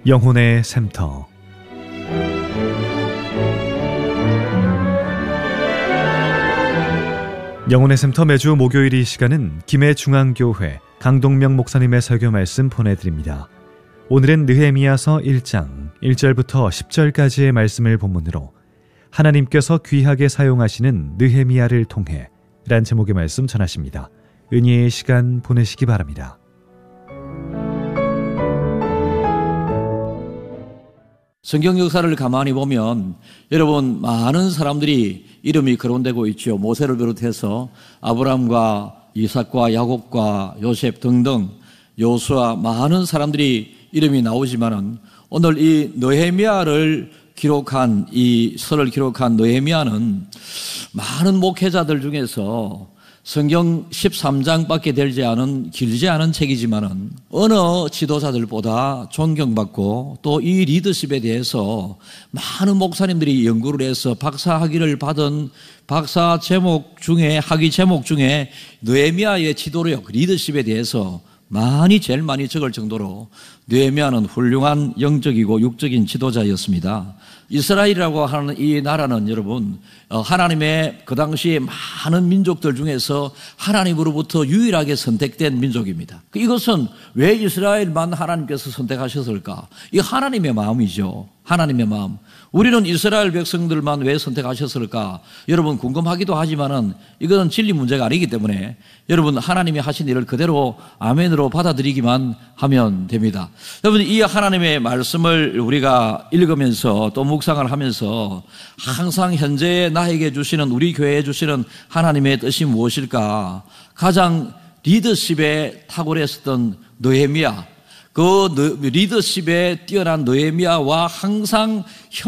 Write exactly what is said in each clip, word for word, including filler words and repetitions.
영혼의 샘터. 영혼의 샘터 매주 목요일 이 시간은 김해중앙교회 강동명 목사님의 설교 말씀 보내드립니다. 오늘은 느헤미야서 일 장 일 절부터 십 절까지의 말씀을 본문으로 하나님께서 귀하게 사용하시는 느헤미야를 통해 란 제목의 말씀 전하십니다. 은혜의 시간 보내시기 바랍니다. 성경 역사를 가만히 보면 여러분 많은 사람들이 이름이 거론되고 있죠. 모세를 비롯해서 아브라함과 이삭과 야곱과 요셉 등등 여호수아 많은 사람들이 이름이 나오지만은 오늘 이 느헤미야를 기록한 이 설을 기록한 느헤미야는 많은 목회자들 중에서 성경 십삼 장밖에 되지 않은 길지 않은 책이지만은 어느 지도자들보다 존경받고 또 이 리더십에 대해서 많은 목사님들이 연구를 해서 박사 학위를 받은 박사 제목 중에 학위 제목 중에 느헤미야의 지도력 리더십에 대해서 많이 제일 많이 적을 정도로 느헤미야는 훌륭한 영적이고 육적인 지도자였습니다. 이스라엘이라고 하는 이 나라는 여러분 하나님의 그 당시에 많은 민족들 중에서 하나님으로부터 유일하게 선택된 민족입니다. 이것은 왜 이스라엘만 하나님께서 선택하셨을까? 이 하나님의 마음이죠. 하나님의 마음. 우리는 이스라엘 백성들만 왜 선택하셨을까? 여러분 궁금하기도 하지만은 이것은 진리 문제가 아니기 때문에 여러분 하나님이 하신 일을 그대로 아멘으로 받아들이기만 하면 됩니다. 여러분 이 하나님의 말씀을 우리가 읽으면서 또 묵상을 하면서 항상 현재 나에게 주시는 우리 교회에 주시는 하나님의 뜻이 무엇일까? 가장 리더십에 탁월했었던 느헤미야, 그 리더십에 뛰어난 느헤미야와 항상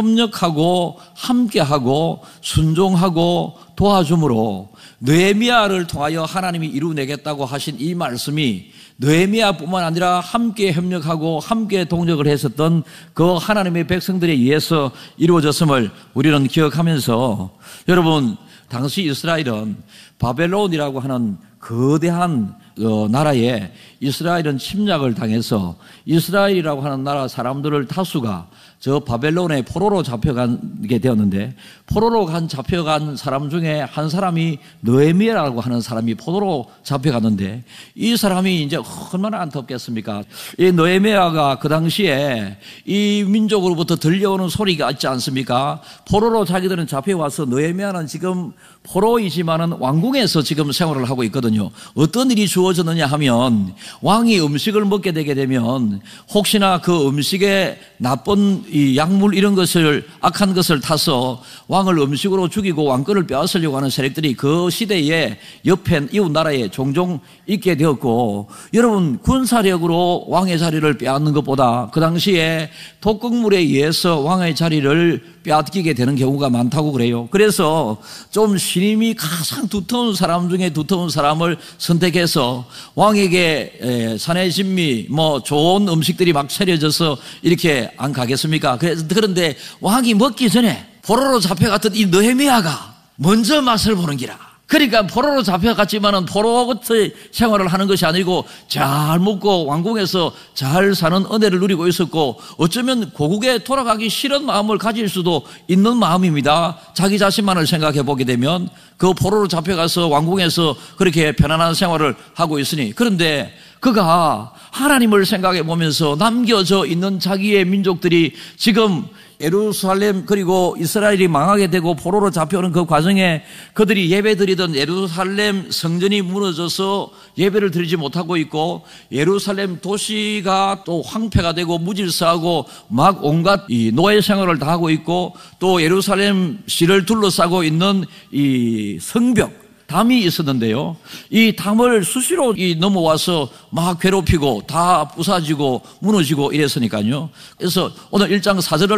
협력하고 함께하고 순종하고 도와줌으로 느헤미야를 통하여 하나님이 이루어내겠다고 하신 이 말씀이 느헤미야뿐만 아니라 함께 협력하고 함께 동력을 했었던 그 하나님의 백성들에 의해서 이루어졌음을 우리는 기억하면서 여러분 당시 이스라엘은 바벨론이라고 하는 거대한 어, 나라에 이스라엘은 침략을 당해서 이스라엘이라고 하는 나라 사람들을 다수가 저 바벨론의 포로로 잡혀가게 되었는데 포로로 간 잡혀간 사람 중에 한 사람이 느헤미야라고 하는 사람이 포로로 잡혀갔는데 이 사람이 이제 얼마나 안타깝겠습니까? 이 느헤미야가 그 당시에 이 민족으로부터 들려오는 소리가 있지 않습니까? 포로로 자기들은 잡혀와서 느헤미야는 지금 포로이지만은 왕궁에서 지금 생활을 하고 있거든요. 어떤 일이 주어졌느냐 하면 왕이 음식을 먹게 되게 되면 혹시나 그 음식에 나쁜 이 약물 이런 것을 악한 것을 타서 왕을 음식으로 죽이고 왕권을 빼앗으려고 하는 세력들이 그 시대에 옆에 이웃 나라에 종종 있게 되었고 여러분 군사력으로 왕의 자리를 빼앗는 것보다 그 당시에 독극물에 의해서 왕의 자리를 빼앗기게 되는 경우가 많다고 그래요. 그래서 좀 신임이 가장 두터운 사람 중에 두터운 사람을 선택해서 왕에게 산해진미 뭐 좋은 음식들이 막 차려져서 이렇게 안 가겠습니까? 그런데 왕이 먹기 전에 포로로 잡혀갔던 이 느헤미야가 먼저 맛을 보는 기라. 그러니까 포로로 잡혀갔지만은 포로로부터의 생활을 하는 것이 아니고 잘 먹고 왕궁에서 잘 사는 은혜를 누리고 있었고 어쩌면 고국에 돌아가기 싫은 마음을 가질 수도 있는 마음입니다. 자기 자신만을 생각해 보게 되면 그 포로로 잡혀가서 왕궁에서 그렇게 편안한 생활을 하고 있으니 그런데 그가 하나님을 생각해 보면서 남겨져 있는 자기의 민족들이 지금 예루살렘 그리고 이스라엘이 망하게 되고 포로로 잡혀오는 그 과정에 그들이 예배드리던 예루살렘 성전이 무너져서 예배를 드리지 못하고 있고 예루살렘 도시가 또 황폐가 되고 무질서하고 막 온갖 이 노예 생활을 다 하고 있고 또 예루살렘 시를 둘러싸고 있는 이 성벽 담이 있었는데요. 이 담을 수시로 이 넘어와서 막 괴롭히고 다 부사지고 무너지고 이랬으니까요. 그래서 오늘 일 장 사 절을